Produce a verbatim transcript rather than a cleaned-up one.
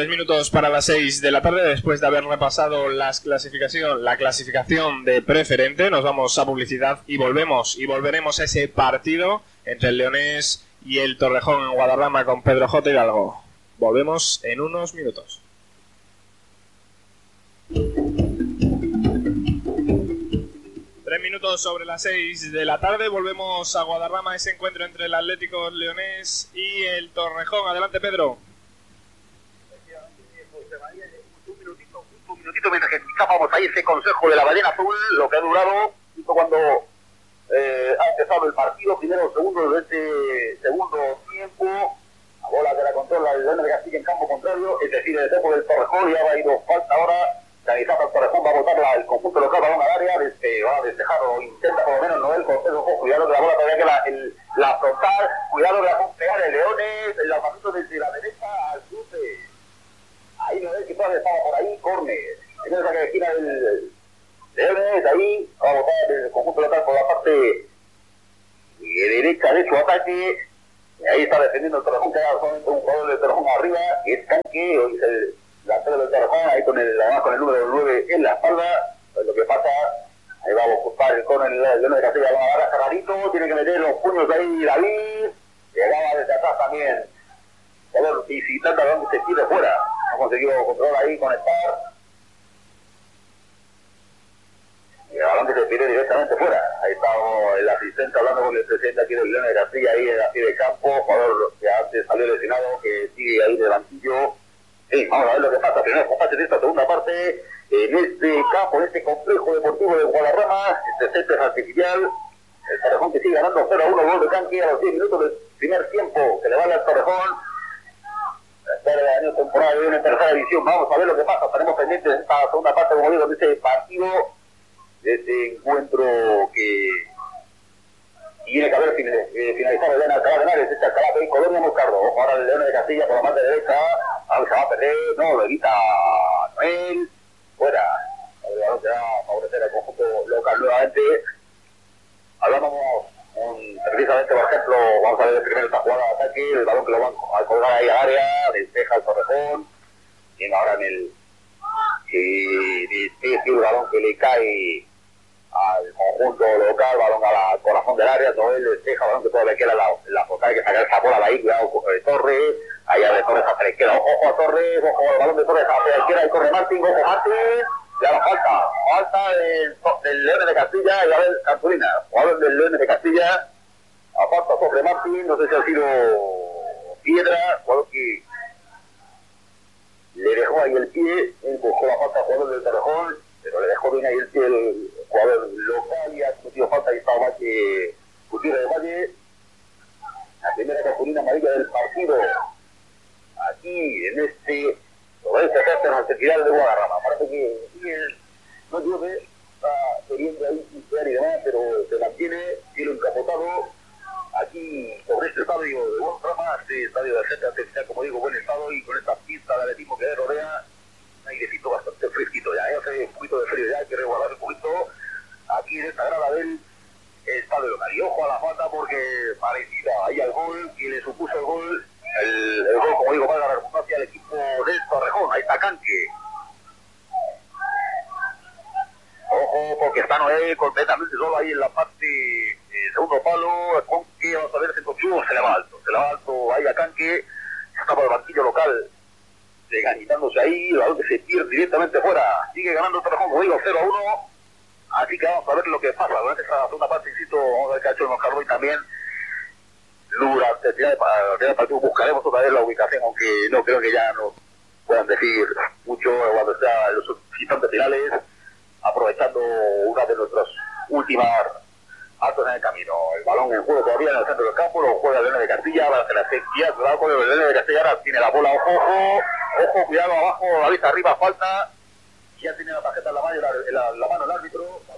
Tres minutos para las seis de la tarde. Después de haber repasado las clasificación, la clasificación de preferente, nos vamos a publicidad y volvemos y volveremos a ese partido entre el Leonés y el Torrejón en Guadarrama con Pedro J. Hidalgo. Volvemos en unos minutos. Tres minutos sobre las seis de la tarde. Volvemos a Guadarrama, ese encuentro entre el Atlético Leonés y el Torrejón. Adelante, Pedro. Un minutito mientras que escuchábamos ahí ese consejo de la ballena azul, lo que ha durado justo cuando eh, ha empezado el partido, primero o segundo de este segundo tiempo. La bola que la controla el León de Castilla en campo contrario, es decir, el equipo del Torrejón. Ya va a ir falta ahora. Canizata el Torrejón va a botar el conjunto local, balón al área, desde, va a despejar o intenta por lo menos Noel Cortés. Ojo, cuidado de la bola todavía que la, el, la frontal, cuidado de la pegar el Leones, el lanzamiento desde la derecha al cruce. Ahí Noel que todavía estaba por ahí, córner. En esa que esquina del Leones, ahí va a botar el conjunto local por la parte de derecha de su ataque. Y ahí está defendiendo el Torrejón, que era solamente un jugador del Torrejón arriba, que es Canque, hoy es el delantero del Torrejón, ahí con el, además con el número nueve en la espalda. Pues lo que pasa, ahí va a ocupar el córner el León de Castilla, va a agarrar Rarito, tiene que meter los puños de ahí David, llegaba desde atrás también. A ver, visitando a donde se tire fuera, ha conseguido controlar ahí, conectar. Y el balón que se tire directamente fuera. Ahí está el asistente hablando con el presidente aquí del León de Castilla, ahí en la pie de campo, jugador que antes salió lesionado, que sigue ahí de banquillo. Sí, vamos a ver lo que pasa. Primero comparte de esta segunda parte en este campo, en este complejo deportivo de Guadarrama, este césped artificial. El Torrejón que sigue ganando cero a uno, gol de Canque a los diez minutos del primer tiempo, que le vale al Torrejón. La espera del año temporal de una tercera división. Vamos a ver lo que pasa. Estaremos pendientes de esta segunda parte, como digo, de este partido, de este encuentro que tiene que haber finalizado el León Alcalá de Henares, este Alcalá de Colonia Moscardo. Ojo ahora el León de Castilla por la parte derecha. Ahora se va a perder, no, lo evita Noel. Fuera. El balón se va a favorecer al conjunto local nuevamente. Hablábamos un, precisamente, por ejemplo, vamos a ver el primero esta jugada de ataque, el balón que lo van a colgar ahí al área, despeja el Torrejón. Tiene ahora en el que despeje el balón que le cae al conjunto local, balón a la, al corazón del área, Noel despeja, balón que todavía queda la, la foca, hay que sacar esa bola de ahí, cuidado de Torres, allá de Torres hacia la izquierda, ojo a Torres, ojo al balón de Torres hacia la izquierda, y corre Martín, ojo Martín, ya la falta, falta del, del León de Castilla, y a ver Cartulina, jugador del León de Castilla, a falta sobre Martín, no sé si ha sido Piedra, jugador que le dejó ahí el pie, él buscó la falta al jugador del Torrejón, pero le dejó bien ahí el pie el jugador local y ha cometido falta y estaba Valle, Gutiérrez de Valle. La primera cartulina amarilla del partido, aquí en este, sobre este césped artificial de Guadarrama. Parece que el, no llueve, está queriendo ahí pintar y demás, pero se mantiene, cielo encapotado. Aquí, sobre este estadio de Guadarrama, este estadio de césped artificial, como digo, buen estado y con esta pista de atletismo que rodea, un airecito bastante fresquito, ya, ya hace un poquito de frío, ya hay que resguardar un poquito aquí en esta grada del estadio local. Y ojo a la falta porque parecida ahí al gol que le supuso el gol, el, el gol, como digo, para la redundancia al equipo del Torrejón. Ahí está Canque. Ojo, porque está Noé completamente solo ahí en la parte eh, segundo palo, con que vamos a ver, se consumo, se le va alto, se le va alto ahí a Canque, está por el banquillo local, ganitándose ahí, el balón que se pierde directamente fuera, sigue ganando el Torrejón, como digo, cero a uno, así que vamos a ver lo que pasa durante esta segunda parte, insisto, vamos a ver qué ha hecho el Moscardo y también durante el final del partido buscaremos otra vez la ubicación, aunque no creo que ya nos puedan decir mucho cuando sea en los instantes finales, aprovechando una de nuestras últimas actos en el camino. El balón en juego todavía en el centro del campo, lo juega el León de Castilla, ahora se la sequía, cuidado con el León de Castilla, ahora tiene la bola, ojo, ojo, ojo, cuidado abajo, la vista arriba, falta, ya tiene la tarjeta en la mano, la, la, la mano el árbitro.